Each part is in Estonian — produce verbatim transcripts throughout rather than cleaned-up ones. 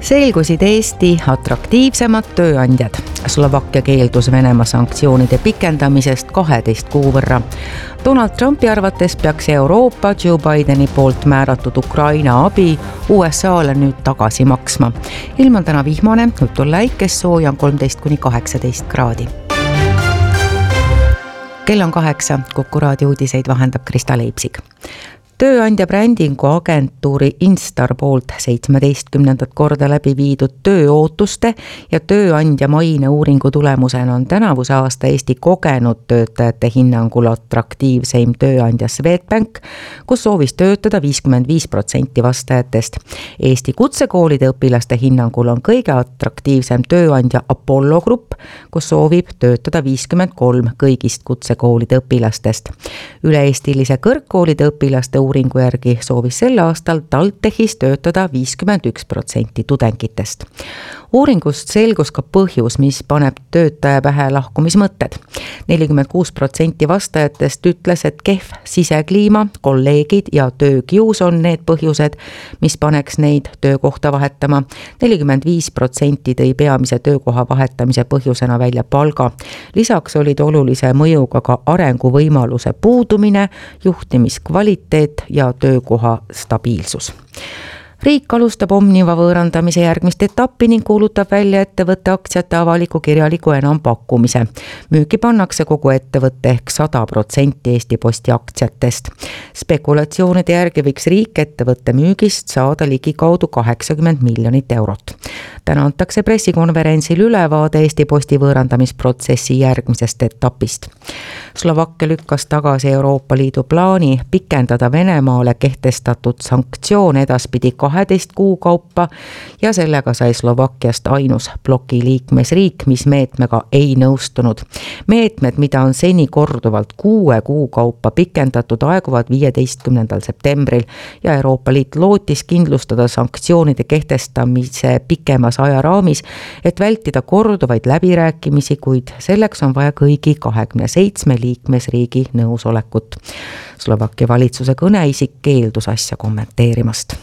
Selgusid Eesti atraktiivsemad tööandjad. Slovakkia keeldus Venemaa sanktsioonide pikendamisest kaheteist kuu võrra. Donald Trumpi arvates peaks Euroopa Joe Bideni poolt määratud Ukraina abi U S A-le nüüd tagasi maksma. Ilm on täna vihmane, õhtul läikes, sooja on kolmteist kuni kaheksateist kraadi. Kell on kaheksa, Kuku raadio uudiseid vahendab Krista Leipsig. Tööandja brändingu agentuuri Instar poolt seitsmeteistkümnendat korda läbi viidud tööootuste ja tööandja maine uuringu tulemusena on tänavuse aasta Eesti kogenud töötajate hinnangul atraktiivseim tööandja Swedbank, kus soovis töötada viiskümmend viis protsenti vastajatest. Eesti kutsekoolide õpilaste hinnangul on kõige atraktiivsem tööandja Apollo Grupp, kus soovib töötada viiskümmend kolm kõigist kutsekoolide õpilastest. Üle-eestilise kõrgkoolide õpilaste uuringu järgi soovis sel aastal TalTechis töötada viiskümmend üks protsenti tudengitest. Uuringust selgus ka põhjus, mis paneb töötaja pähe lahkumismõtted. nelikümmend kuus protsenti vastajatest ütles, et kehv sisekliima, kolleegid ja töökius on need põhjused, mis paneks neid töökohta vahetama. nelikümmend viis protsenti tõi peamise töökoha vahetamise põhjusena välja palga. Lisaks olid olulise mõjuga ka arenguvõimaluse puudumine, juhtimiskvaliteet ja töökoha stabiilsus. Riik alustab Omniva võõrandamise järgmist etappi ning kuulutab välja ettevõtte aktsiate avaliku kirjaliku enampakkumise. Müüki pannakse kogu ettevõtte ehk sada protsenti Eesti Posti aktsiatest. Spekulatsioonide järgi võiks riik ettevõtte müügist saada ligikaudu kaheksakümmend miljonit eurot. Täna antakse pressikonverentsil ülevaade Eesti Posti võõrandamisprotsessi järgmisest etapist. Slovakkia lükkas tagasi Euroopa Liidu plaani pikendada Venemaale kehtestatud sanktsioon edaspidi kaheteist kuu kaupa ja sellega sai Slovakkiast ainus bloki liikmesriik, mis meetmega ei nõustunud. Meetmed, mida on seni korduvalt kuue kuu kaupa pikendatud, aeguvad viieteistkümnendal septembril ja Euroopa Liit lootis kindlustada sanktsioonide kehtestamise pikemas ajaraamis, et vältida korduvaid läbirääkimisi, kuid selleks on vaja kõigi kahekümne seitsme liikmesriigi nõusolekut. Slovakkia valitsuse kõneisik keeldus asja kommenteerimast.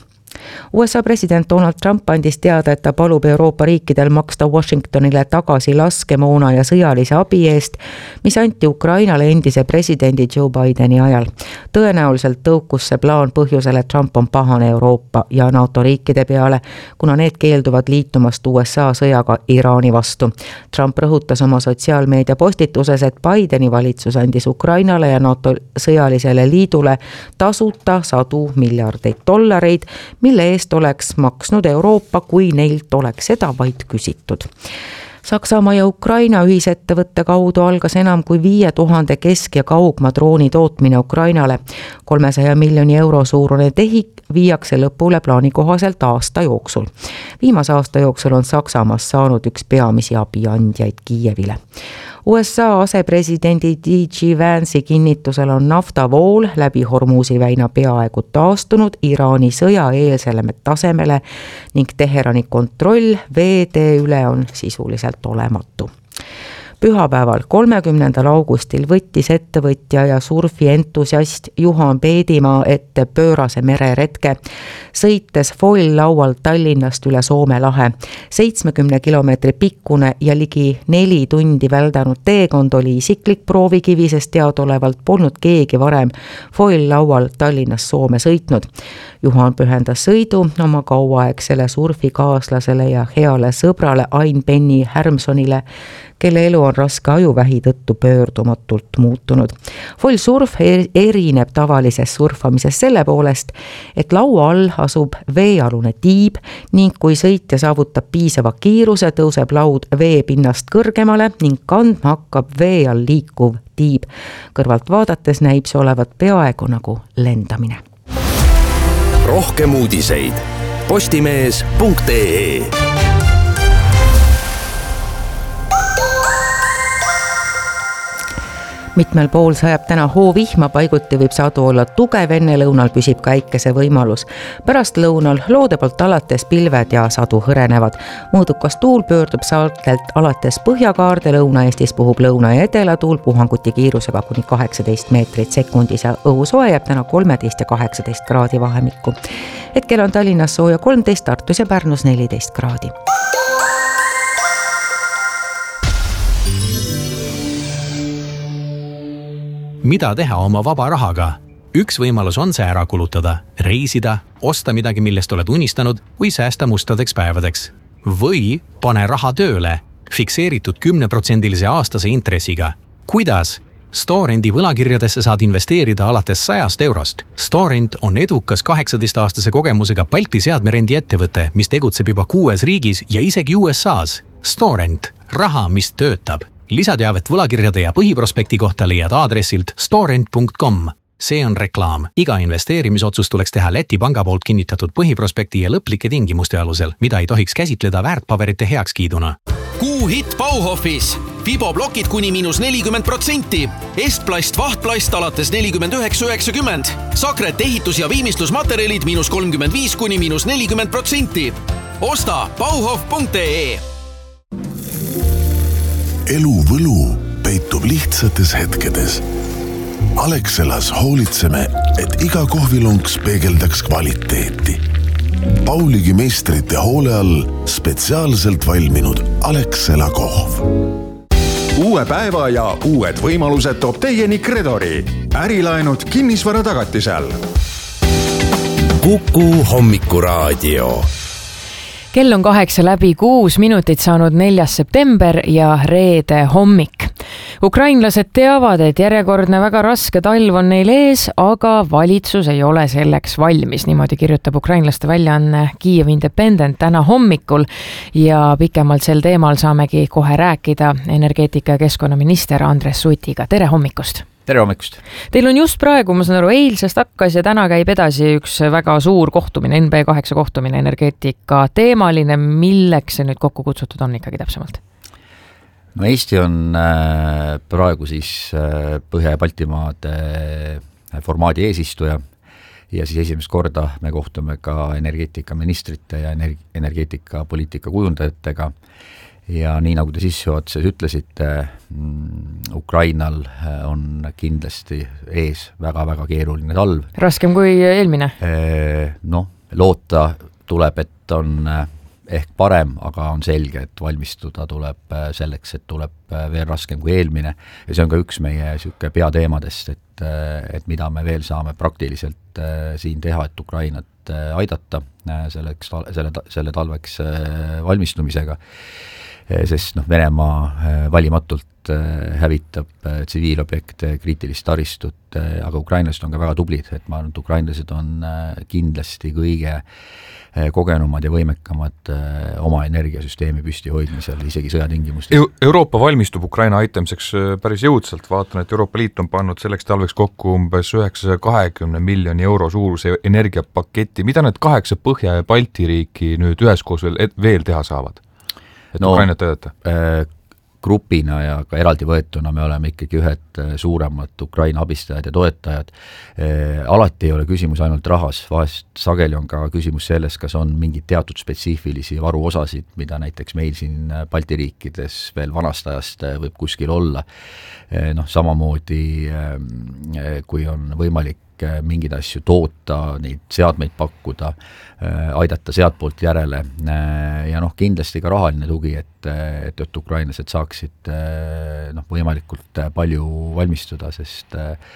U S A president Donald Trump andis teada, et ta palub Euroopa riikidel maksta Washingtonile tagasi laskemoona ja sõjalise abi eest, mis anti Ukrainale endise presidendi Joe Bideni ajal. Tõenäoliselt tõukus see plaan põhjusel, et Trump on pahane Euroopa ja NATO riikide peale, kuna need keelduvad liitumast U S A sõjaga Iraani vastu. Trump rõhutas oma sotsiaalmeedia postituses, et Bideni valitsus andis Ukrainale ja NATO sõjalisele liidule tasuta sadu miljardeid dollareid, mille eest oleks maksnud Euroopa, kui neilt oleks seda vaid küsitud. Saksamaa ja Ukraina ühisettevõtte kaudu algas enam kui viie tuhande kesk- ja kaugmaa drooni tootmine Ukrainale. kolmesaja miljoni euro suurune tehik viiakse lõpule plaani kohaselt aasta jooksul. Viimase aasta jooksul on Saksamaast saanud üks peamisi abiandjaid Kiievile. U S A asepresidendi D J Vance'i kinnitusel on naftavool läbi Hormuzi väina peaaegu taastunud Iraani sõja eelsele tasemele ning Teherani kontroll veetee üle on sisuliselt olematu. Pühapäeval kolmekümnendal augustil võttis ettevõtja ja surfi entusiast Juhan Peedimaa ette pöörase mereretke, sõites foil-laual Tallinnast üle Soome lahe. seitsmekümne kilomeetri pikkune ja ligi neli tundi väldanud teekond oli isiklik proovikivi, sest teadolevalt polnud keegi varem foil-laual Tallinnast Soome sõitnud. Juhan pühendas sõidu oma kauaaegsele surfikaaslasele ja heale sõbrale Ain Penny Härmsonile, kelle elu on raske ajuvähi tõttu pöördumatult muutunud. Foil surf erineb tavalisest surfamisest selle poolest, et laua all asub veealune tiib ning kui sõitja saavutab piisava kiiruse, tõuseb laud veepinnast kõrgemale ning kandma hakkab vee all liikuv tiib. Kõrvalt vaadates näib see olevat peaaegu nagu lendamine. Rohkem uudiseid postimees punkt ee. mitmel pool sajab täna hoovihma, paiguti võib sadu olla tugev, enne lõunal püsib ka äikese võimalus. Pärast lõunal loode poolt alates pilved ja sadu hõrenevad. Mõõdukas tuul pöördub saartelt alates Põhjakaarde, Lõuna-Eestis puhub lõuna- ja edelatuul puhanguti kiirusega kuni kaheksateist meetrit sekundis ja õhusoe jääb täna kolmteist ja kaheksateist kraadi vahemikku. Hetkel on Tallinnas sooja kolmteist, Tartus ja Pärnus neliteist kraadi. Mida teha oma vaba rahaga? Üks võimalus on see ära kulutada, reisida, osta midagi, millest oled unistanud või säästa mustadeks päevadeks. Või pane raha tööle, fikseeritud kümneprotsendilise aastase intressiga. Kuidas? Storendi võlakirjadesse saad investeerida alates sajast eurost. Storend on edukas kaheksateist-aastase kogemusega Balti seadmerendi ettevõte, mis tegutseb juba kuues riigis ja isegi U S A's. Storend, raha, mis töötab. Lisateavet võlakirjade ja põhiprospekti kohta leiad aadressilt storend punkt com. See on reklaam. Iga investeerimisotsus tuleks teha Läti panga poolt kinnitatud põhiprospekti ja lõplike tingimuste alusel, mida ei tohiks käsitleda väärtpaberite heakskiiduna. Kuu hitt Bauhofis. Fiboblokid kuni miinus nelikümmend protsenti. Estplast, vahtplast alates nelikümmend üheksa üheksakümmend. Sakret ehitus- ja viimistlusmaterjalid miinus kolmkümmend viis kuni miinus nelikümmend protsenti. Osta bauhof punkt ee. Elu võlu peitub lihtsates hetkedes. Alexelas hoolitseme, et iga kohvilunks peegeldaks kvaliteeti. Pauligi meistrite hoole all spetsiaalselt valminud Alexela kohv. Uue päeva ja uued võimalused toob teieni Credori. Ärilaenud kinnisvara tagatisel. Kuku hommikuraadio. Kell on kaheksa läbi kuus minutit saanud neljas september ja reede hommik. Ukrainlased teavad, et järjekordne väga raske talv on neil ees, aga valitsus ei ole selleks valmis. Niimoodi kirjutab ukrainlaste väljaanne Kyiv Independent täna hommikul ja pikemalt sel teemal saamegi kohe rääkida energeetika- ja keskkonnaminister Andres Sutiga. Tere hommikust! Tere hommikust! Teil on just praegu, ma saan aru, eilsest hakkas ja täna käib edasi üks väga suur kohtumine, N B kaheksa kohtumine energeetika teemaline. Milleks see nüüd kokku kutsutud on ikkagi täpsemalt? No Eesti on praegu siis Põhja- ja Baltimaade formaadi eesistuja ja siis esimest korda me kohtume ka energeetikaministrite ja energeetikapoliitika kujundajatega. Ja nii nagu te sissejuhatuses ütlesite, Ukrainal on kindlasti ees väga-väga keeruline talv. Raskem kui eelmine? No, loota tuleb, et on ehk parem, aga on selge, et valmistuda tuleb selleks, et tuleb veel raskem kui eelmine. Ja see on ka üks meie süke peateemadest, et, et mida me veel saame praktiliselt siin teha, et Ukrainat aidata selleks, selle, selle talveks valmistumisega. Sest noh, Venemaa valimatult hävitab tsiviilobjekte, kriitilist taristut, aga ukrainlased on ka väga tublid, et ma arvan, et ukrainlased on kindlasti kõige kogenumad ja võimekamad oma energiasüsteemi püsti hoidmisel, isegi sõjatingimustes. Euroopa valmistub Ukraina aitamiseks päris jõudselt. Vaatan, et Euroopa Liit on pannud selleks talveks kokku umbes üheksasaja kahekümne miljoni euro suuruse energiapaketi. Mida need kaheksa Põhja- ja Balti riiki nüüd üheskoos veel, veel teha saavad? Et no, Ukrainat tõdata? Äh, grupina ja ka eraldi võetuna me oleme ikkagi ühed suuremad Ukraina abistajad ja toetajad. Äh, alati ei ole küsimus ainult rahas, vahest sageli on ka küsimus selles, kas on mingid teatud spetsiifilisi varuosasid, mida näiteks meil siin Balti riikides veel vanast ajast võib kuskil olla. Äh, noh, samamoodi äh, kui on võimalik mingid asju toota, neid seadmeid pakkuda, aidata sealt poolt järele ja noh, kindlasti ka rahaline tugi, et, et, et ukrainlased saaksid noh, võimalikult palju valmistuda, sest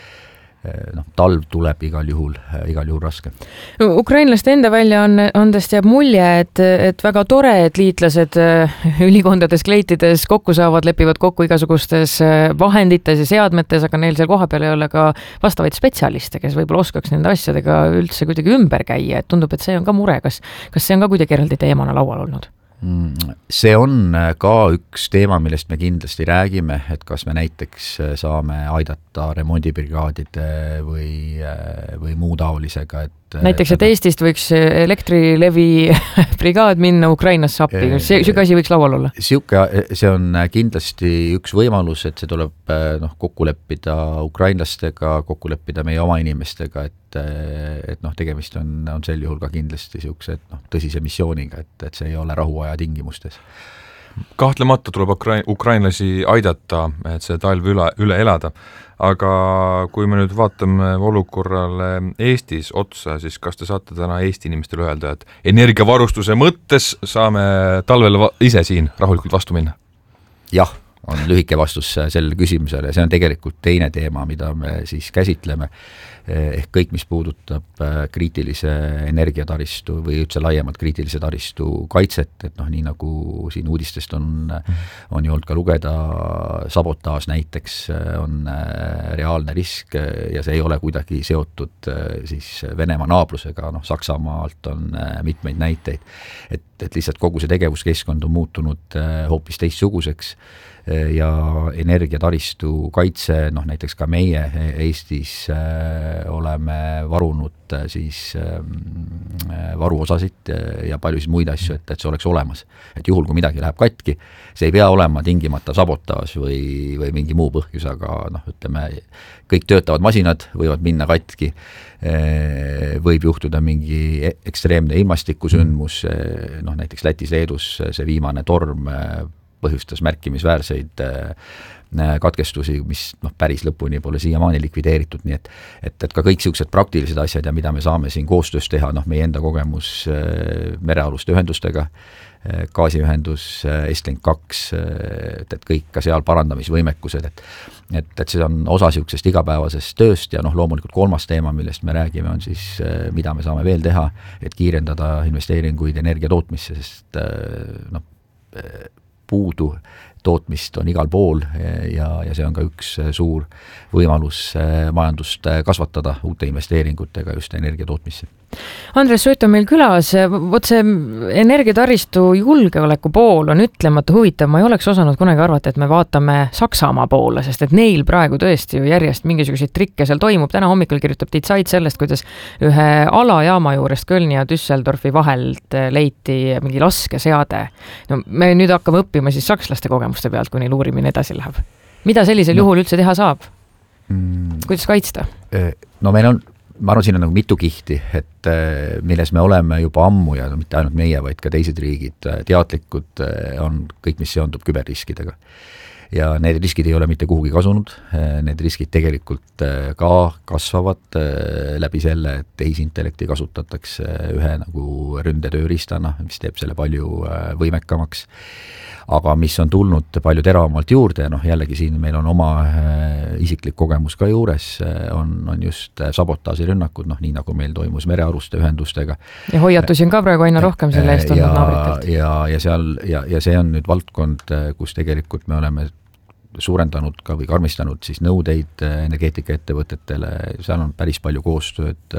noh, talv tuleb igal juhul, igal juhul raske. Ukrainlaste enda välja on, ondest jääb mulje, et, et väga tore, et liitlased ülikondades, kleitides kokku saavad, lepivad kokku igasugustes vahendites ja seadmetes, aga neil seal koha peal ei ole ka vastavaid spetsialiste, kes võib-olla oskaks nende asjadega üldse kuidagi ümber käia, et tundub, et see on ka mure. Kas, kas see on ka kuidagi eraldi teemana laual olnud? See on ka üks teema, millest me kindlasti räägime, et kas me näiteks saame aidata remondibrigaadide või, või muu taolisega, et näiteks, et Eestist võiks Elektrilevi brigaad minna Ukrainasse appi, see süge asi võiks laual olla? Siuke, see on kindlasti üks võimalus, et see tuleb noh, kokku leppida ukrainlastega, kokku leppida meie oma inimestega, et, et noh, tegemist on, on sel juhul ka kindlasti siukse noh, tõsise missiooniga, et, et see ei ole rahuaja tingimustes. Kahtlemata tuleb ukrain, ukrainlasi aidata, et see talv üle, üle elada, aga kui me nüüd vaatame olukorrale Eestis otsa, siis kas te saate täna Eesti inimestele öelda, et energiavarustuse mõttes saame talvel ise siin rahulikult vastu minna? Jah, on lühike vastus sellele küsimusele, see on tegelikult teine teema, mida me siis käsitleme, ehk kõik, mis puudutab kriitilise energiataristu või üldse laiemalt kriitilise taristu kaitset, et noh, nii nagu siin uudistest on, on ju olnud ka lugeda, sabotaaž näiteks on reaalne risk ja see ei ole kuidagi seotud siis Venemaa naabrusega, noh, Saksamaalt on mitmeid näiteid, et, et lihtsalt kogu see tegevuskeskkond on muutunud hoopis teistsuguseks ja energiataristu kaitse, noh näiteks ka meie Eestis oleme varunud siis varuosasid ja paljusid muid asju, et, et see oleks olemas. Et juhul, kui midagi läheb katki, see ei pea olema tingimata sabotaaž või, või mingi muu põhjus, aga noh, ütleme, kõik töötavad masinad võivad minna katki, võib juhtuda mingi ekstreemne ilmastikusündmus, noh näiteks Lätis-Leedus see viimane torm põhjustas märkimisväärseid katkestusi, mis noh, päris lõpuni pole siiamaani likvideeritud, nii et, et, et ka kõik siuksed praktilised asjad ja mida me saame siin koostöös teha, noh meie enda kogemus merealuste ühendustega, gaasiühendus, Estlink kaks, et, et kõik ka seal parandamisvõimekused, et, et, et see on osa siuksest igapäevasest tööst ja noh, loomulikult kolmas teema, millest me räägime, on siis, mida me saame veel teha, et kiirendada investeeringuid energiatootmisse, sest noh, puudu tootmist on igal pool ja, ja see on ka üks suur võimalus majandust kasvatada uute investeeringutega just energiatootmisse. Andres Sutt on meil külas, vot see energiataristu julgeoleku pool on ütlemata huvitav, ma ei oleks osanud kunagi arvata, et me vaatame Saksamaa poole, sest et neil praegu tõesti ju järjest mingisuguseid trikke seal toimub, täna hommikul kirjutab Die Zeit sellest, kuidas ühe alajaama juurest Kölni ja Düsseldorfi vahelt leiti mingi laskeseade. No me nüüd hakkame õppima siis sakslaste kogemuste pealt, kui neil uurimine edasi läheb. Mida sellisel no. juhul üldse teha saab? Mm. Kuidas kaitsta? No meil on ma arvan, siin on nagu mitu kihti, et milles me oleme juba ammu ja no, mitte ainult meie, vaid ka teised riigid teadlikud on kõik, mis seondub küberriskidega. Ja need riskid ei ole mitte kuhugi kasunud, need riskid tegelikult ka kasvavad läbi selle, et tehisintellekti kasutatakse ühe nagu ründetööristana, mis teeb selle palju võimekamaks. Aga mis on tulnud palju teravamalt juurde, noh jällegi siin meil on oma isiklik kogemus ka juures, on, on just sabotaažirünnakud, noh nii nagu meil toimus merealuste ühendustega. Ja hoiatusi on ka praegu aina rohkem selle eest olnud naabritelt. Ja, ja, seal, ja, ja see on nüüd valdkond, kus tegelikult me oleme suurendanud ka või karmistanud siis nõudeid energeetikaettevõtetele, seal on päris palju koostööd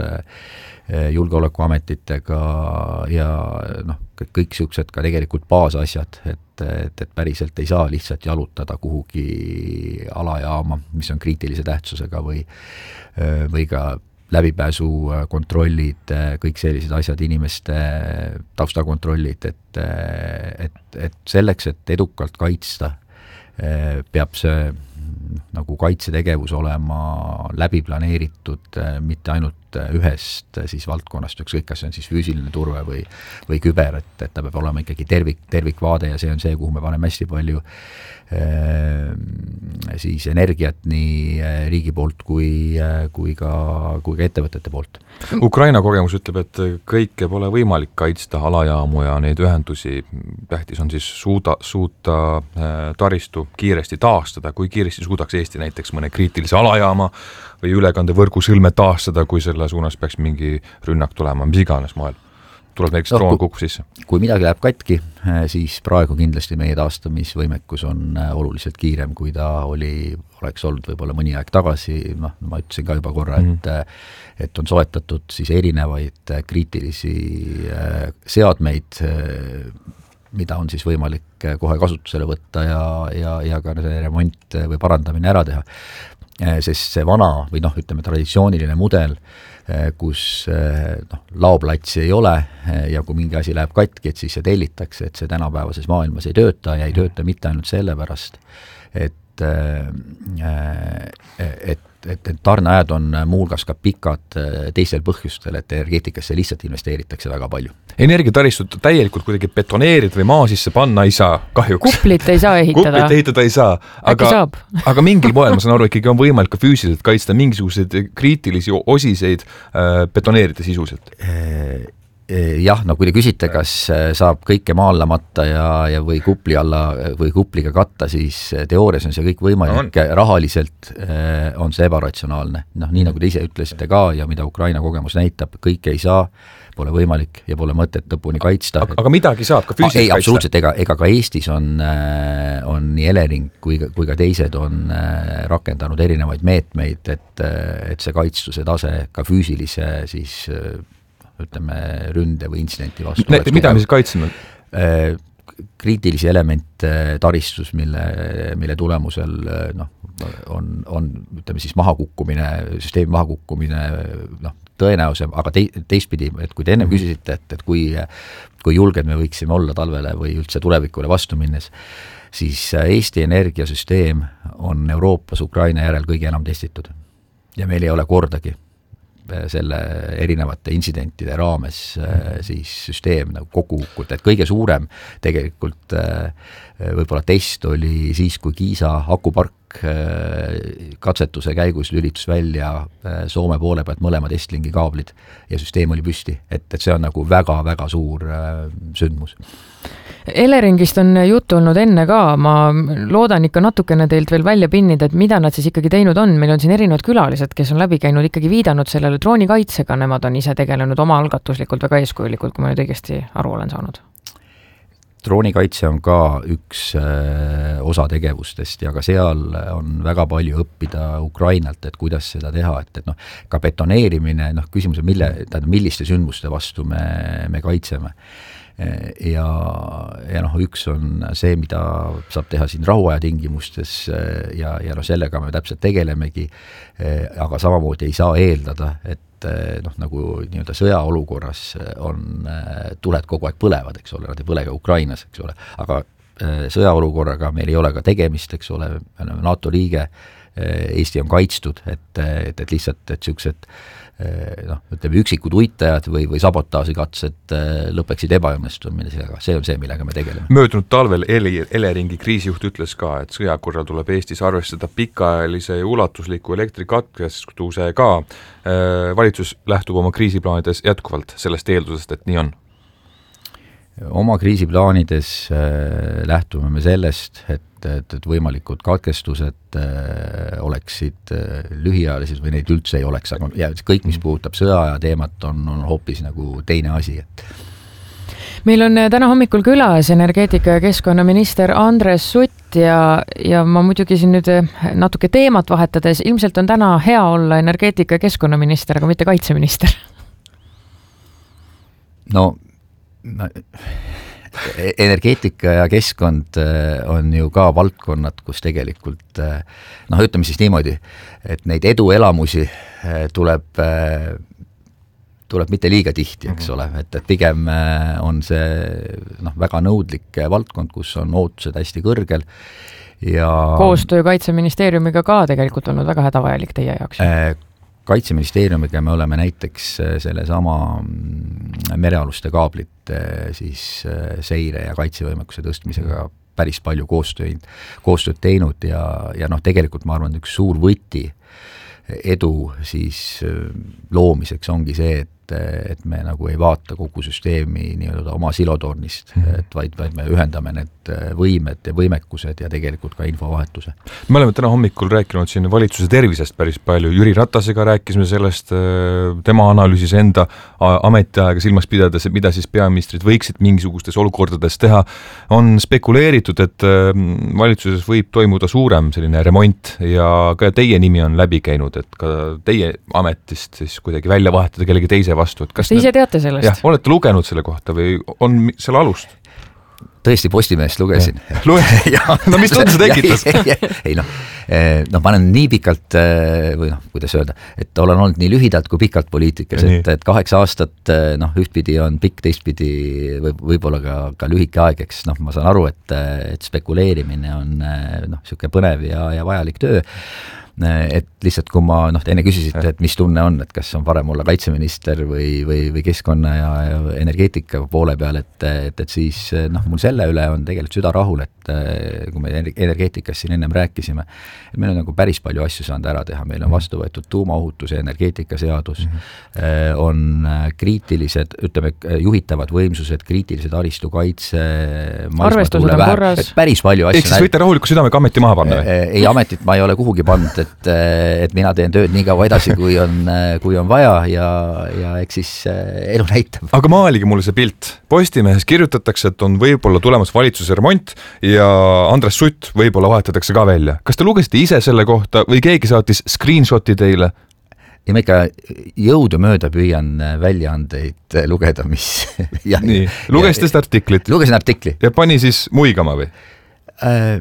julgeolekuametitega ja noh, kõik siuksed ka tegelikult baasasjad, et, et, et päriselt ei saa lihtsalt jalutada kuhugi alajaama, mis on kriitilise tähtsusega või, või ka läbipääsu kontrollid, kõik sellised asjad, inimeste taustakontrollid, et, et, et selleks, et edukalt kaitsta, peab see nagu kaitsetegevus olema läbi planeeritud mitte ainult ühest siis valdkonnast, ükskõik kas see on siis füüsiline turve või, või küber, et, et ta peab olema ikkagi tervik, tervikvaade ja see on see, kuhu me paneme hästi palju äh, siis energiat nii riigi poolt kui, kui, ka, kui ka ettevõtete poolt. Ukraina kogemus ütleb, et kõike pole võimalik kaitsta alajaamu ja neid ühendusi. Tähtis on siis suuda, suuta taristu kiiresti taastada, kui kiiresti suudaks Eesti näiteks mõne kriitilise alajaama või ülekandevõrgu sõlme taastada, kui selle suunas peaks mingi rünnak tulema, mis iganes moel. Tuleb näiteks no, droon kukub sisse. Kui midagi läheb katki, siis praegu kindlasti meie taastamisvõimekus on oluliselt kiirem, kui ta oli, oleks olnud võib-olla mõni aeg tagasi. No, ma ütlesin ka juba korra, mm. et, et on soetatud siis erinevaid kriitilisi seadmeid, mida on siis võimalik kohe kasutusele võtta ja, ja, ja ka see remont või parandamine ära teha. sest see vana või noh, ütleme traditsiooniline mudel, kus noh, laoplatsi ei ole ja kui mingi asi läheb katki, et siis see tellitakse, et see tänapäevases maailmas ei tööta ja ei tööta mitte ainult sellepärast, et, et, et, et tarneajad on muuhulgas ka pikad teistel põhjustel, et energeetikasse lihtsalt investeeritakse väga palju. Energiataristut täielikult kuidagi betoneerida või maa sisse panna ei saa, kahjuks. Kuplit ei saa ehitada. Kuplit ehitada ei saa. Aga, aga mingil moel, ma saan aru, ikkagi on võimalik ka füüsiliselt kaitsta mingisuguseid kriitilisi osiseid äh, betoneerida sisuliselt. Jah, no kui te küsite, kas saab kõike maalamata ja, ja või kupli alla või kupliga katta, siis teoorias on see kõik võimalik, no rahaliselt on see ebaratsionaalne. Noh, nii nagu te ise ütlesite ka ja mida Ukraina kogemus näitab, kõike ei saa, pole võimalik ja pole mõtet lõpuni kaitsta. Aga, aga midagi saab ka füüsiliselt kaitsta? Ei, absoluutselt, ega, ega ka Eestis on, on nii Elering kui, kui ka teised on rakendanud erinevaid meetmeid, et, et see kaitstuse tase ka füüsilise siis ütleme, ründe või intsidenti vastu. Ne, mida me siis kaitseme? Kriitilisi elemente taristus, mille, mille tulemusel noh, on, on ütleme siis mahakukkumine, süsteemi mahakukkumine noh, tõenäosem, aga te, teistpidi, et kui te enne küsisite, et, et kui, kui julged me võiksime olla talvele või üldse tulevikule vastu minnes, siis Eesti energiasüsteem on Euroopas Ukraina järel kõige enam testitud. Ja meil ei ole kordagi selle erinevate intsidentide raames siis süsteem nagu kokku kukkult, et kõige suurem tegelikult võib-olla test oli siis, kui Kiisa akupark katsetuse käigus lülitus välja Soome poole pealt mõlema Estlingi kaablid ja süsteem oli püsti, et, et see on nagu väga-väga suur sündmus. Eleringist on juttu olnud enne ka, ma loodan ikka natukene teilt veel välja pinnida, et mida nad siis ikkagi teinud on. Meil on siin erinevad külalised, kes on läbi käinud ikkagi viidanud sellele droonikaitsega, nemad on ise tegelenud oma algatuslikult väga eeskujulikult, kui ma nüüd õigesti aru olen saanud. Droonikaitse on ka üks äh, osa tegevustest ja ka seal on väga palju õppida Ukrainalt, et kuidas seda teha, et, et noh, ka betoneerimine, noh, küsimus on, mille, milliste sündmuste vastu me, me kaitseme. Ja, ja noh, üks on see, mida saab teha siin rahuaja tingimustes ja, ja noh, sellega me täpselt tegelemegi, aga samamoodi ei saa eeldada, et noh, nagu nii-öelda sõjaolukorras on, tuled kogu aeg põlevad, eks ole, nad ei põle ka Ukrainas, eks ole, aga sõjaolukorraga meil ei ole ka tegemist, eks ole, NATO liige, Eesti on kaitstud, et, et, et lihtsalt, et sellised noh, ütleme üksikud uitajad või, või sabotaažikatsed lõpeksid ebaõnnestumisega, see on see, millega me tegeleme. Möödunud talvel Eleringi kriisijuht ütles ka, et sõjakorral tuleb Eestis arvestada pikaajalise ja ulatusliku elektrikatkestusega. Valitsus lähtub oma kriisiplaanides jätkuvalt sellest eeldusest, et nii on? Oma kriisiplaanides lähtume me sellest, et, et, et võimalikud katkestused oleksid lühiajalised või neid üldse ei oleks, aga ja kõik, mis puudutab sõjaaja teemat, on, on hoopis nagu teine asi. Et. Meil on täna hommikul külas energeetika- ja keskkonnaminister Andres Sutt ja, ja ma muidugi siin nüüd natuke teemat vahetades, ilmselt on täna hea olla energeetika- ja keskkonnaminister, aga mitte kaitseminister. No energeetika ja keskkond on ju ka valdkonnad, kus tegelikult noh, ütleme siis niimoodi, et neid eduelamusi tuleb tuleb mitte liiga tihti, eks ole, et, et pigem on see noh, väga nõudlik valdkond, kus on ootused hästi kõrgel ja koostöö Kaitseministeeriumiga ka tegelikult olnud väga hädavajalik teie jaoks. Kaitseministeeriumiga me oleme näiteks selle sama merealuste kaablite siis seire ja kaitsevõimekuse tõstmisega päris palju koostööd, koostööd teinud ja, ja noh, tegelikult ma arvan, üks suur võti edu siis loomiseks ongi see, et, et me nagu ei vaata kogu süsteemi nii-öelda oma silotornist, et vaid, vaid me ühendame need võimed ja võimekused ja tegelikult ka infovahetuse. Me oleme täna hommikul rääkinud siin valitsuse tervisest päris palju. Jüri Ratasega rääkisime sellest, tema analüüsis enda ametiaega silmas pidades, et mida siis peaministrid võiksid mingisugustes olukordades teha. On spekuleeritud, et valitsuses võib toimuda suurem selline remont ja ka teie nimi on läbi käinud, et ka teie ametist siis kuidagi välja vahetada kellegi teise vastu. Et kas te ise teate sellest? Jah, olete lugenud selle kohta või on selle alust? tõesti Postimehest lugesin. no mis tunde see tekitas? ei noh, no ma olen nii pikalt, või noh, kuidas öelda, et olen olnud nii lühidalt kui pikalt poliitikas, et, et kaheksa aastat noh, ühtpidi on pikk, teistpidi või võib-olla ka, ka lühike aeg, eks noh, ma saan aru, et, et spekuleerimine on noh, niisugune põnev ja, ja vajalik töö. Et lihtsalt kui ma, noh, enne küsisite, et mis tunne on, et kas on parem olla kaitseminister või, või, või keskkonna ja, ja energeetika poole peal, et, et, et siis noh, mul selle üle on tegelikult süda rahul, et kui me energeetikas siin ennem rääkisime, et meil on nagu päris palju asju saanud ära teha, meil on vastu võetud tuumaohutuse energeetikaseadus, mm-hmm. on kriitilised, ütleme, juhitavad võimsused, kriitilised aristukaitse, arvestused on korras. Päris palju asju. Ehk siis võite rahuliku südamega ameti maha panna? Ei, ametit ma ei ole kuhugi pannud, et, et mina teen tööd nii kaua edasi, kui on, kui on vaja ja, ja eks siis elu näitab. Aga maalige mulle see pilt. Postimehes kirjutatakse, et on võib-olla tulemas valitsuse remont ja Andres Sutt võib-olla vahetatakse ka välja. Kas te lugesite ise selle kohta või keegi saatis screenshoti teile? Ja ma ikka jõudu mööda püüan väljaandeid lugeda, mis... ja, nii, lugesite seda artiklit? Lugesin artikli. Ja pani siis muigama või? Äh,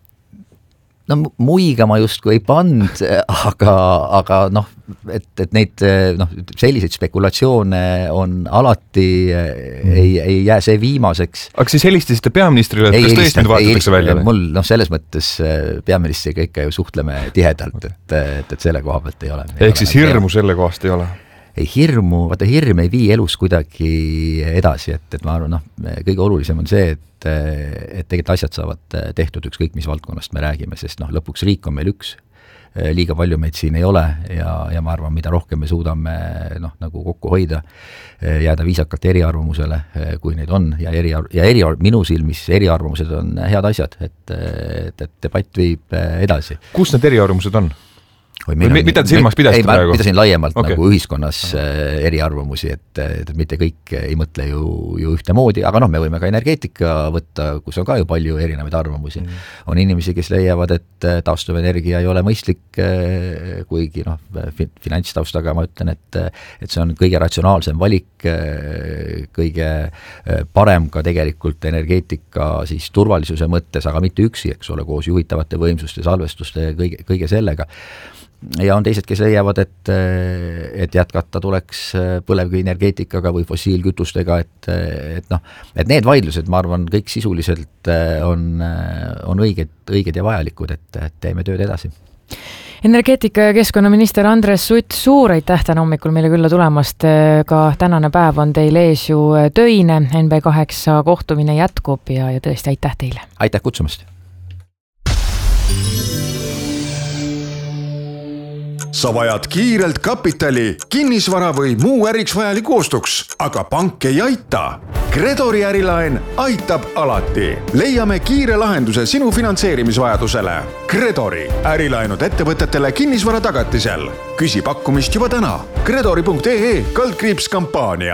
no muiga ma justkui ei pand, aga, aga noh, et, et neid noh, selliseid spekulatsioone on alati, mm. ei, ei jää see viimaseks. Aga siis helistasite peaministrile, et ei, kas tõesti nüüd vaatatakse välja? Mul noh, selles mõttes peaministriga ikka ju suhtleme tihedalt, et, et, et selle koha pealt ei ole. Ehk siis hirmu selle kohast ei ole? Ei hirmu, vaata hirm ei vii elus kuidagi edasi, et, et ma arvan, noh, kõige olulisem on see, et, et tegelikult asjad saavad tehtud ükskõik mis valdkonnast me räägime, sest noh, lõpuks riik on meil üks, liiga palju meid siin ei ole ja, ja ma arvan, mida rohkem me suudame noh, nagu kokku hoida, jääda viisakalt eriarvamusele, kui neid on ja, eri, ja eri, minu silmis eriarvamused on head asjad, et, et, et debatt viib edasi. Kus need eriarvamused on? Või või on, mida te silmaks pidasite praegu? Ei, ma pidasin laiemalt okay. nagu ühiskonnas eriarvamusi, et, et mitte kõik ei mõtle ju, ju ühte moodi, aga noh, me võime ka energeetika võtta, kus on ka ju palju erinevaid arvamusi. Mm. On inimesi, kes leiavad, et taastuvenergia ei ole mõistlik, kuigi noh, finantstaustaga ma ütlen, et, et see on kõige ratsionaalsem valik, kõige parem ka tegelikult energeetika siis turvalisuse mõttes, aga mitte üksi, eks ole, koos juhitavate võimsuste, salvestuste ja kõige, kõige sellega. Ja on teised, kes leiavad, et, et jätkata tuleks põlevkivi energeetikaga või fossiilkütustega, et, et noh, et need vaidlused, ma arvan, kõik sisuliselt on, on õiged, õiged ja vajalikud, et, et teeme tööd edasi. Energeetika ja keskkonnaminister Andres Sutt, suur aitäh täna hommikul meile külla tulemast. Ka tänane päev on teil ees ju töine, N B kaheksa kohtumine jätkub ja, ja tõesti aitäh teile. Aitäh kutsumast. Sa vajad kiirelt kapitali, kinnisvara või muu äriks vajaliku ostuks, aga pank ei aita. Gredori ärilaen aitab alati. Leiame kiire lahenduse sinu finantseerimisvajadusele. Gredori ärilaenud ettevõtetele kinnisvara tagatisel. Küsi pakkumist juba täna. Gredori punkt ee kaldkriips kampaania.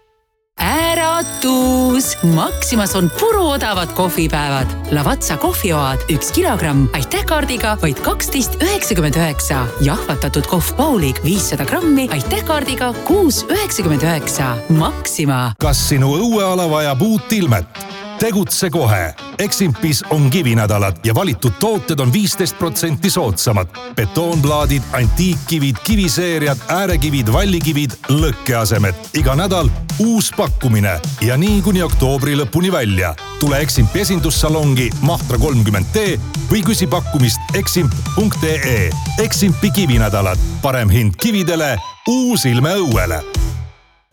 Äratus! Maximas on puruodavad kohvipäevad. Lavazza kohvioad üks kilogramm aitähkaardiga vaid kaksteist üheksakümmend üheksa. Jahvatatud kohv Paulig viissada grammi aitähkaardiga kuus üheksakümmend üheksa. Maxima. Kas sinu õueala vajab uut ilmet? Tegutse kohe. Eximpis on kivinädalad ja valitud tooted on viisteist protsenti soodsamad. Betoonplaadid, antiikkivid, kiviseeriad, äärekivid, vallikivid, lõkkeasemed. Iga nädal uus pakkumine ja nii kuni oktoobri lõpuni välja. Tule Eximpi esindussalongi Mahtra kolmkümmend D või küsi pakkumist eximp punkt ee. Eximpi kivinädalad. Parem hind kividele, uus ilme õuele.